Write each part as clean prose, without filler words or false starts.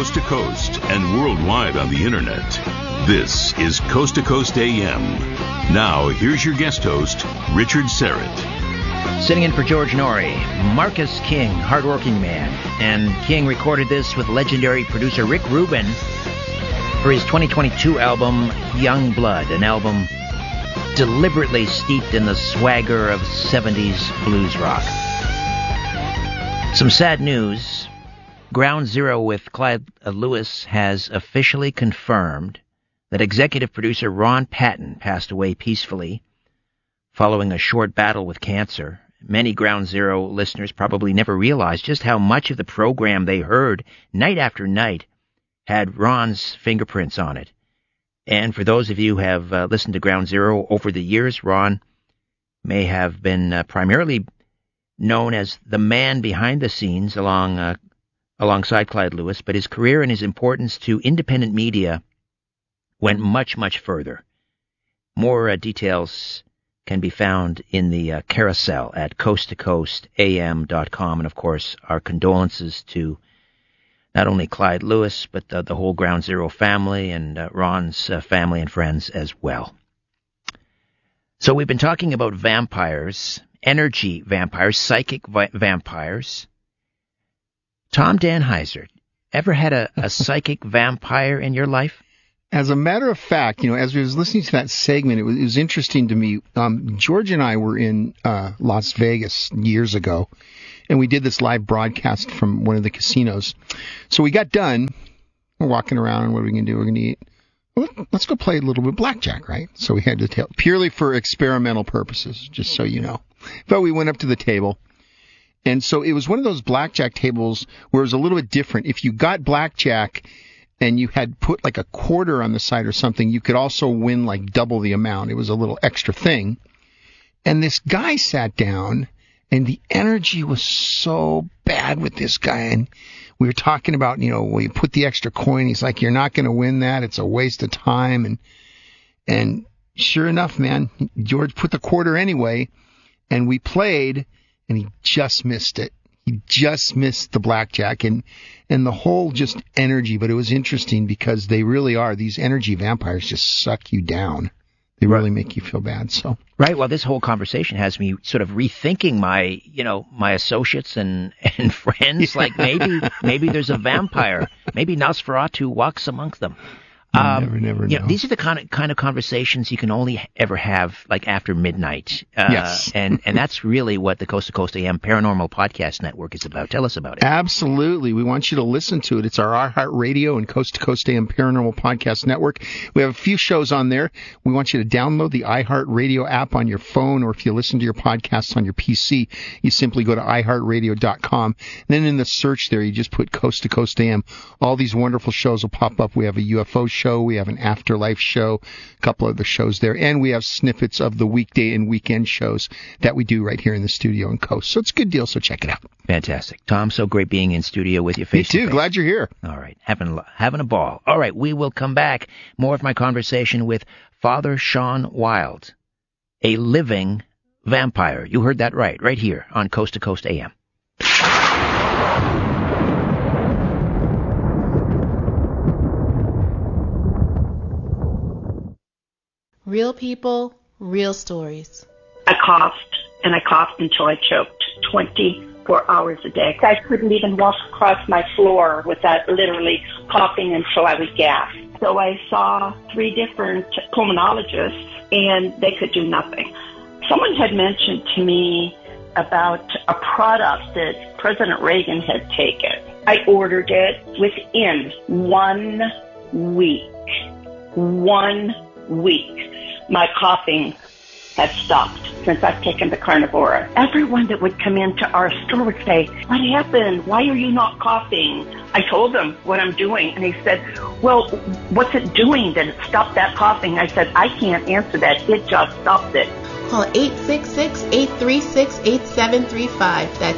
coast to coast and worldwide on the internet. This is Coast to Coast AM. Now, here's your guest host, Richard Syrett. Sitting in for George Norrie, Marcus King, hardworking man. And King recorded this with legendary producer Rick Rubin for his 2022 album, Young Blood, an album deliberately steeped in the swagger of 70s blues rock. Some sad news. Ground Zero with Clyde Lewis has officially confirmed that executive producer Ron Patton passed away peacefully following a short battle with cancer. Many Ground Zero listeners probably never realized just how much of the program they heard night after night had Ron's fingerprints on it. And for those of you who have listened to Ground Zero over the years, Ron may have been primarily known as the man behind the scenes alongside Clyde Lewis, but his career and his importance to independent media went much, much further. More details can be found in the carousel at coasttocoastam.com, and of course our condolences to not only Clyde Lewis, but the whole Ground Zero family and Ron's family and friends as well. So we've been talking about vampires, energy vampires, psychic vampires. Tom Danheiser, ever had a psychic vampire in your life? As a matter of fact, as we was listening to that segment, it was interesting to me. George and I were in Las Vegas years ago, and we did this live broadcast from one of the casinos. So we got done. We're walking around, and what are we going to do? We're going to eat. Well, let's go play a little bit of blackjack, right? So we had to tell, purely for experimental purposes, just so you know. But we went up to the table. And so it was one of those blackjack tables where it was a little bit different. If you got blackjack and you had put like a quarter on the side or something, you could also win like double the amount. It was a little extra thing. And this guy sat down, and the energy was so bad with this guy. And we were talking about, well, you put the extra coin. He's like, you're not going to win that. It's a waste of time. And sure enough, man, George put the quarter anyway, and we played, and he just missed it. He just missed the blackjack and the whole just energy. But it was interesting because they really are. These energy vampires just suck you down. They really make you feel bad. So right. Well, this whole conversation has me sort of rethinking my associates and friends. Like maybe there's a vampire. Maybe Nosferatu walks among them. Never know. These are the kind of conversations you can only ever have like after midnight. Yes. And that's really what the Coast to Coast AM Paranormal Podcast Network is about. Tell us about it. Absolutely. We want you to listen to it. It's our iHeartRadio and Coast to Coast AM Paranormal Podcast Network. We have a few shows on there. We want you to download the iHeartRadio app on your phone, or if you listen to your podcasts on your PC, you simply go to iHeartRadio.com. Then in the search there, you just put Coast to Coast AM. All these wonderful shows will pop up. We have a UFO show. We have an afterlife show, a couple other shows there, and we have snippets of the weekday and weekend shows that we do right here in the studio in Coast. So it's a good deal, so check it out. Fantastic. Tom, so great being in studio with you face to face. Me too. Glad you're here. All right. Having a ball. All right. We will come back. More of my conversation with Father Sean Wild, a living vampire. You heard that right here on Coast to Coast AM. Real people, real stories. I coughed until I choked 24 hours a day. I couldn't even walk across my floor without literally coughing until I would gasp. So I saw 3 different pulmonologists, and they could do nothing. Someone had mentioned to me about a product that President Reagan had taken. I ordered it within 1 week. 1 week. My coughing had stopped since I've taken the Carnivora. Everyone that would come into our store would say, what happened? Why are you not coughing? I told them what I'm doing, and he said, well, what's it doing that it stopped that coughing? I said, I can't answer that. It just stopped it. Call 866-836-8735. That's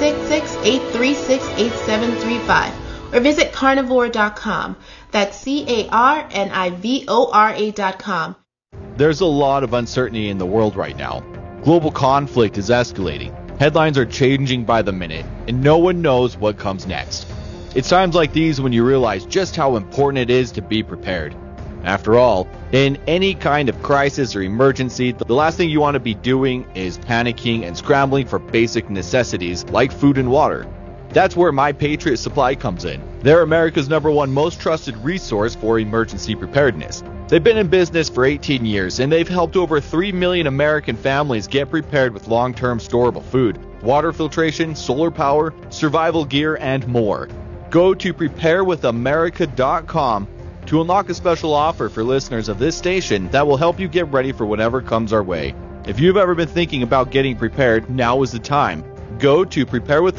866-836-8735. Or visit carnivora.com. That's carnivora.com. There's a lot of uncertainty in the world right now. Global conflict is escalating. Headlines are changing by the minute, and no one knows what comes next. It's times like these when you realize just how important it is to be prepared. After all, in any kind of crisis or emergency, the last thing you want to be doing is panicking and scrambling for basic necessities like food and water. That's where My Patriot Supply comes in. They're America's #1 most trusted resource for emergency preparedness. They've been in business for 18 years, and they've helped over 3 million American families get prepared with long-term storable food, water filtration, solar power, survival gear, and more. Go to preparewithamerica.com to unlock a special offer for listeners of this station that will help you get ready for whatever comes our way. If you've ever been thinking about getting prepared, now is the time. Go to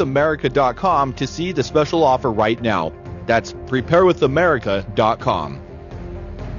preparewithamerica.com to see the special offer right now. That's preparewithamerica.com.